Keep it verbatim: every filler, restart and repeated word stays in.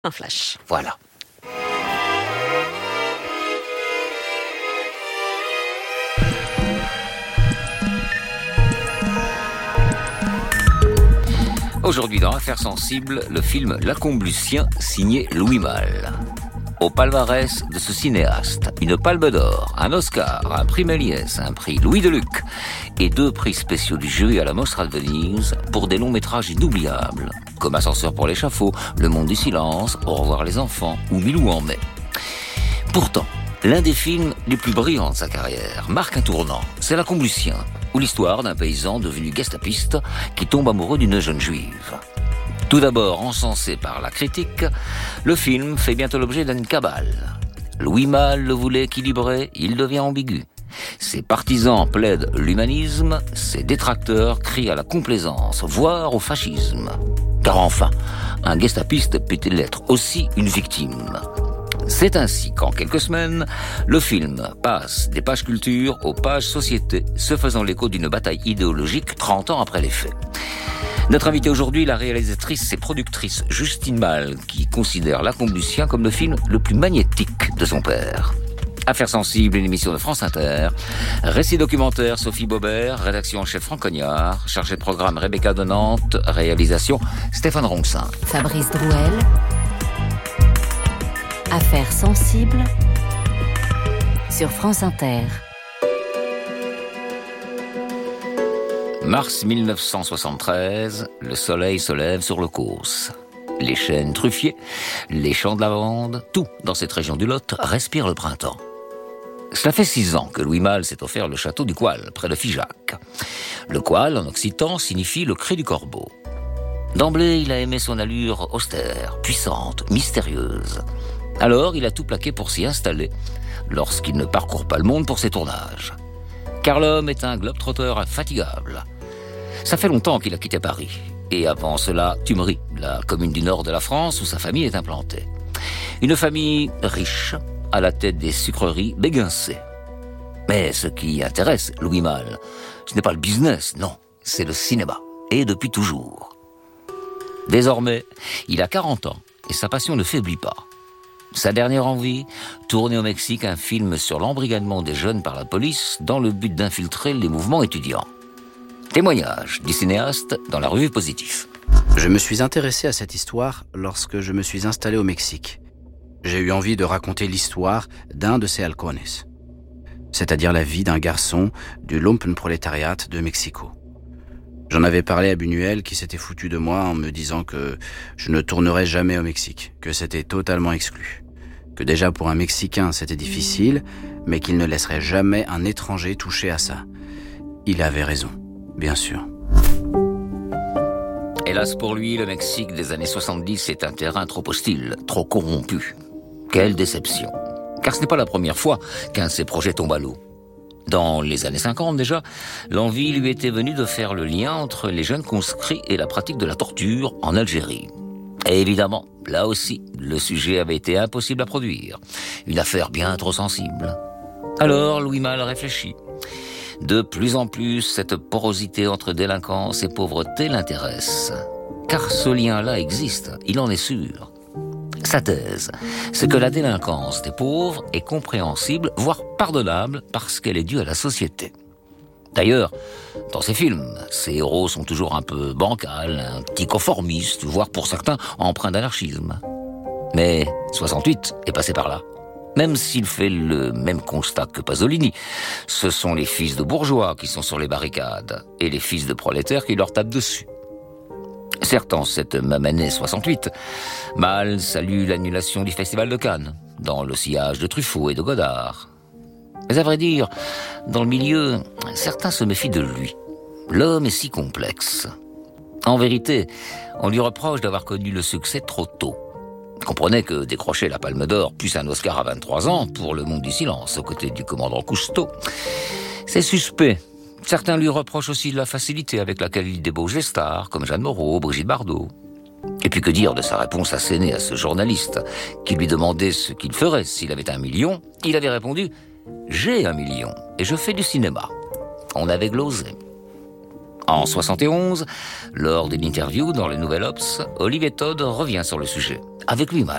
Un flash. Voilà. Aujourd'hui dans Affaires sensibles, le film L'Accomblutien signé Louis Malle. Au palmarès de ce cinéaste, une Palme d'Or, un Oscar, un prix Méliès, un prix Louis Deluc et deux prix spéciaux du jury à la Mostra de Venise pour des longs métrages inoubliables, comme Ascenseur pour l'échafaud, Le Monde du silence, Au revoir les enfants ou Milou en mai. Pourtant, l'un des films les plus brillants de sa carrière marque un tournant, c'est L'Accomblutien, ou l'histoire d'un paysan devenu gestapiste qui tombe amoureux d'une jeune juive. Tout d'abord encensé par la critique, le film fait bientôt l'objet d'une cabale. Louis Malle le voulait équilibré, il devient ambigu. Ses partisans plaident l'humanisme, ses détracteurs crient à la complaisance, voire au fascisme. Car enfin, un gestapiste peut-il être aussi une victime ? C'est ainsi qu'en quelques semaines, le film passe des pages culture aux pages société, se faisant l'écho d'une bataille idéologique trente ans après les faits. Notre invitée aujourd'hui, la réalisatrice et productrice Justine Malle, qui considère L'Accomblutien comme le film le plus magnétique de son père. Affaires sensibles, une émission de France Inter. Récit documentaire, Sophie Baubert. Rédaction en chef Franck Cognard. Chargé de programme Rebecca de Nantes. Réalisation Stéphane Ronxin. Fabrice Drouel. Affaires sensibles sur France Inter. Mars mille neuf cent soixante-treize, le soleil se lève sur le Causse. Les chênes truffiers, les champs de lavande, tout dans cette région du Lot respire le printemps. Cela fait six ans que Louis Malle s'est offert le château du Coual, près de Figeac. Le Coual, en occitan, signifie le cri du corbeau. D'emblée, il a aimé son allure austère, puissante, mystérieuse. Alors, il a tout plaqué pour s'y installer, lorsqu'il ne parcourt pas le monde pour ses tournages. Car l'homme est un globe-trotteur infatigable. Ça fait longtemps qu'il a quitté Paris. Et avant cela, Tumery, la commune du nord de la France où sa famille est implantée. Une famille riche, à la tête des sucreries Béguincé. Mais ce qui intéresse Louis Malle, ce n'est pas le business, non, c'est le cinéma. Et depuis toujours. Désormais, il a quarante ans et sa passion ne faiblit pas. Sa dernière envie, tourner au Mexique un film sur l'embrigadement des jeunes par la police dans le but d'infiltrer les mouvements étudiants. Témoignage du cinéaste dans la revue Positif. Je me suis intéressé à cette histoire lorsque je me suis installé au Mexique. J'ai eu envie de raconter l'histoire d'un de ces halcones, c'est-à-dire la vie d'un garçon du lumpenprolétariat de Mexico. J'en avais parlé à Buñuel qui s'était foutu de moi en me disant que je ne tournerais jamais au Mexique, que c'était totalement exclu. Que déjà pour un Mexicain c'était difficile, mais qu'il ne laisserait jamais un étranger toucher à ça. Il avait raison, bien sûr. Hélas pour lui, le Mexique des années soixante-dix est un terrain trop hostile, trop corrompu. Quelle déception. Car ce n'est pas la première fois qu'un de ses projets tombe à l'eau. Dans les années cinquante déjà, l'envie lui était venue de faire le lien entre les jeunes conscrits et la pratique de la torture en Algérie. Et évidemment, là aussi, le sujet avait été impossible à produire. Une affaire bien trop sensible. Alors, Louis Malle réfléchit. De plus en plus, cette porosité entre délinquance et pauvreté l'intéresse. Car ce lien-là existe, il en est sûr. Sa thèse, c'est que la délinquance des pauvres est compréhensible, voire pardonnable, parce qu'elle est due à la société. D'ailleurs, dans ses films, ses héros sont toujours un peu bancals, un petit conformistes, voire pour certains empreints d'anarchisme. Mais soixante-huit est passé par là. Même s'il fait le même constat que Pasolini, ce sont les fils de bourgeois qui sont sur les barricades et les fils de prolétaires qui leur tapent dessus. Certes, en cette même année soixante-huit, Malle salue l'annulation du Festival de Cannes, dans le sillage de Truffaut et de Godard. Mais à vrai dire, dans le milieu, certains se méfient de lui. L'homme est si complexe. En vérité, on lui reproche d'avoir connu le succès trop tôt. Comprenez que décrocher la Palme d'Or, plus un Oscar à vingt-trois ans pour Le Monde du silence, aux côtés du commandant Cousteau, c'est suspect. Certains lui reprochent aussi de la facilité avec laquelle il débauche les stars, comme Jeanne Moreau, Brigitte Bardot. Et puis que dire de sa réponse assénée à ce journaliste qui lui demandait ce qu'il ferait s'il avait un million. Il avait répondu « J'ai un million et je fais du cinéma ». On avait glosé. En soixante et onze, lors d'une interview dans le Nouvel Obs, Olivier Todd revient sur le sujet, avec lui-même.